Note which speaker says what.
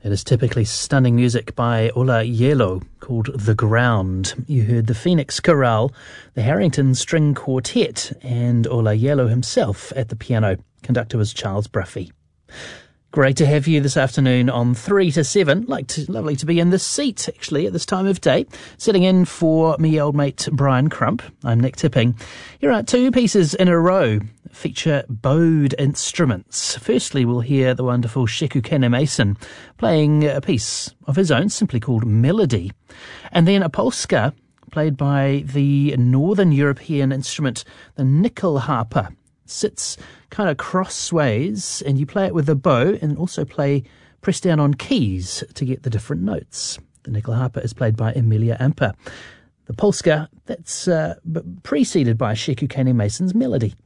Speaker 1: It is typically stunning music by Ola Yelo called The Ground. You heard the Phoenix Chorale, the Harrington String Quartet, and Ola Yelo himself at the piano. Conductor was Charles Bruffy. Great to have you this afternoon on 3 to 7. Lovely to be in this seat, actually, at this time of day. Sitting in for me old mate Brian Crump. I'm Nick Tipping. Here are two pieces in a row feature bowed instruments. Firstly, we'll hear the wonderful Sheku Kanneh-Mason playing a piece of his own, simply called Melody. And then a polska played by the Northern European instrument, the nyckelharpa. Sits kind of crossways, and you play it with a bow and also press down on keys to get the different notes. The nyckelharpa is played by Emilia Amper. The polska, that's preceded by Sheku Kanneh-Mason's Melody.